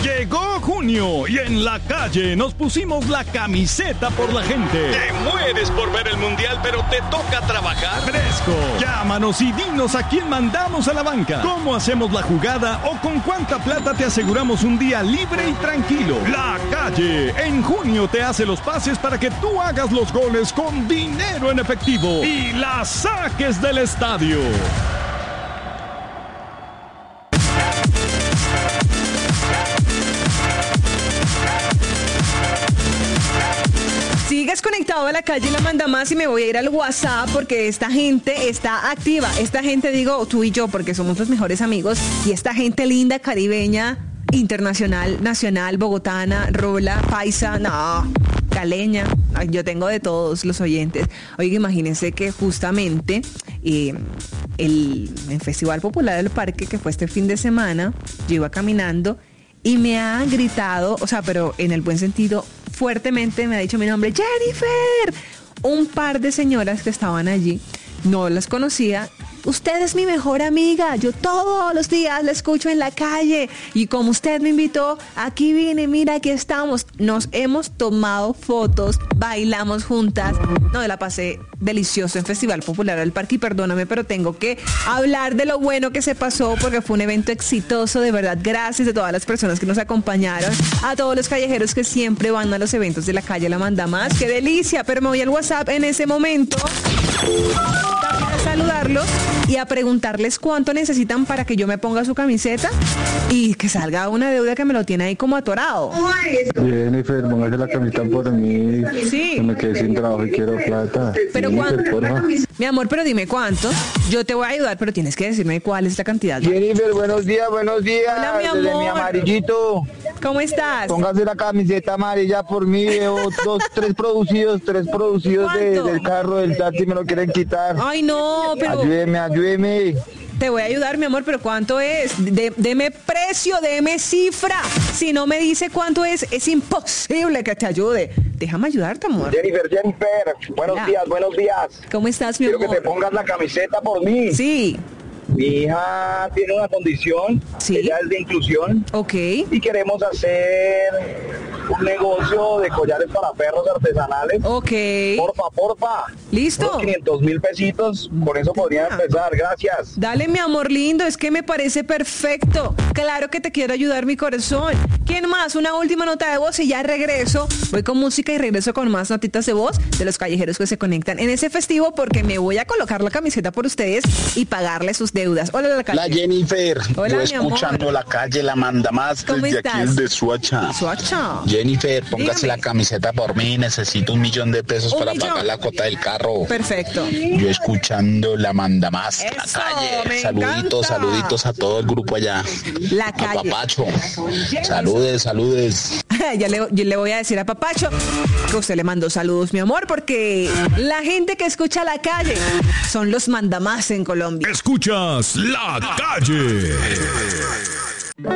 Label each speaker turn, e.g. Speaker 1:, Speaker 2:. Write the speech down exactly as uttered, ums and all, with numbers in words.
Speaker 1: Llegó junio y en la calle nos pusimos la camiseta por la gente.
Speaker 2: Te mueres por ver el mundial, pero te toca trabajar.
Speaker 1: Fresco. Llámanos y dinos a quién mandamos a la banca, cómo hacemos la jugada o con cuánta plata te aseguramos un día libre y tranquilo. La calle en junio te hace los pases para que tú hagas los goles con dinero en efectivo y la saques del estadio.
Speaker 3: Sigues conectado a la calle La Manda Más y me voy a ir al WhatsApp porque esta gente está activa. Esta gente, digo, tú y yo, porque somos los mejores amigos. Y esta gente linda, caribeña, internacional, nacional, bogotana, rola, paisa, no, caleña. Ay, yo tengo de todos los oyentes. Oiga, imagínense que justamente eh, el, el Festival Popular del Parque, que fue este fin de semana, yo iba caminando y me ha gritado, o sea, pero en el buen sentido, fuertemente me ha dicho mi nombre, Jennifer. Un par de señoras que estaban allí, no las conocía. Usted es mi mejor amiga, yo todos los días la escucho en la calle y como usted me invitó, aquí vine, mira, aquí estamos. Nos hemos tomado fotos, bailamos juntas. No, la pasé delicioso en Festival Popular del Parque y perdóname, pero tengo que hablar de lo bueno que se pasó porque fue un evento exitoso, de verdad, gracias a todas las personas que nos acompañaron, a todos los callejeros que siempre van a los eventos de la calle La Manda Más. ¡Qué delicia! Pero me voy al WhatsApp en ese momento a saludarlos y a preguntarles cuánto necesitan para que yo me ponga su camiseta y que salga una deuda que me lo tiene ahí como atorado.
Speaker 4: Jennifer, póngase la camiseta por mí.
Speaker 3: Sí.
Speaker 4: Que me quedé sin trabajo y quiero plata.
Speaker 3: Pero
Speaker 4: Jennifer,
Speaker 3: ¿cuánto? Mi amor, pero dime cuánto. Yo te voy a ayudar, pero tienes que decirme cuál es la cantidad.
Speaker 5: Jennifer, buenos días, buenos días.
Speaker 3: Hola, mi amor.
Speaker 5: Desde mi amarillito.
Speaker 3: ¿Cómo estás?
Speaker 5: Póngase la camiseta amarilla por mí. Veo dos, tres producidos, tres producidos de, del carro, del taxi, me lo quieren quitar.
Speaker 3: Ay, no, pero...
Speaker 5: Ayúdeme, ayúdeme.
Speaker 3: Te voy a ayudar, mi amor, pero ¿cuánto es? De, deme precio, deme cifra. Si no me dice cuánto es, es imposible que te ayude. Déjame ayudarte, amor.
Speaker 5: Jennifer, Jennifer, buenos
Speaker 3: Hola.
Speaker 5: días, buenos días.
Speaker 3: ¿Cómo estás, mi
Speaker 5: Quiero
Speaker 3: amor?
Speaker 5: que te pongas la camiseta por mí.
Speaker 3: Sí.
Speaker 5: Mi hija tiene una condición,
Speaker 3: Sí.
Speaker 5: ella es de inclusión
Speaker 3: Ok.
Speaker 5: y queremos hacer un negocio de collares para perros artesanales.
Speaker 3: Ok.
Speaker 5: Porfa, porfa.
Speaker 3: ¿Listo?
Speaker 5: Unos quinientos mil pesitos, con eso podrían empezar, gracias.
Speaker 3: Dale, mi amor lindo, es que me parece perfecto. Claro que te quiero ayudar, mi corazón. ¿Quién más? Una última nota de voz y ya regreso. Voy con música y regreso con más notitas de voz de los callejeros que se conectan en ese festivo porque me voy a colocar la camiseta por ustedes y pagarle sus deudas. Hola, la calle.
Speaker 6: La Jennifer,
Speaker 3: Hola,
Speaker 6: yo
Speaker 3: mi
Speaker 6: escuchando
Speaker 3: amor.
Speaker 6: la calle La Manda Más
Speaker 3: ¿Cómo
Speaker 6: desde
Speaker 3: estás?
Speaker 6: aquí desde Suacha.
Speaker 3: Suacha.
Speaker 6: Jennifer, póngase
Speaker 3: Dígame.
Speaker 6: la camiseta por mí, necesito un millón de pesos
Speaker 3: Un
Speaker 6: para
Speaker 3: millón.
Speaker 6: pagar la cuota del carro.
Speaker 3: Perfecto.
Speaker 6: Yo escuchando La Manda Más, la
Speaker 3: Eso,
Speaker 6: calle.
Speaker 3: me
Speaker 6: Saluditos,
Speaker 3: encanta.
Speaker 6: saluditos a todo el grupo allá.
Speaker 3: La
Speaker 6: A
Speaker 3: calle.
Speaker 6: Papacho. Saludes, saludes.
Speaker 3: Ya le, yo le voy a decir a Papacho que usted le mandó saludos, mi amor, porque la gente que escucha la calle son los mandamás en Colombia.
Speaker 1: Escuchas La Calle.